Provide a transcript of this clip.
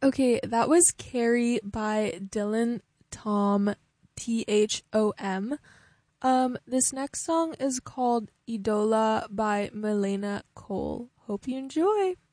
Okay, that was Carrie by Dylan Tom Thom. This next song is called Idola by Milena Cole. Hope you enjoy.